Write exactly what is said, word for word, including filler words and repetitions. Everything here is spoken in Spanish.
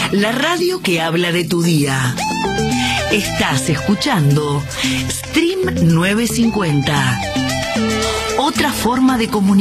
la radio que habla de tu día. Estás escuchando Stream novecientos cincuenta. Otra forma de comunicar.